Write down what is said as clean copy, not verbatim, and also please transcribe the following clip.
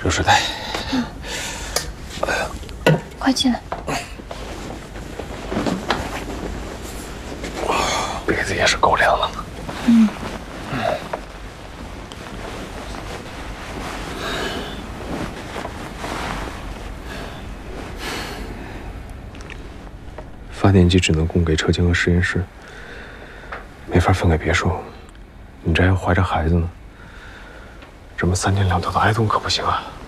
热水袋。 快进来。 被子也是够凉了。发电机只能供给车间和实验室，没法分给别墅。你这还怀着孩子呢，这么3天2头的挨冻可不行啊。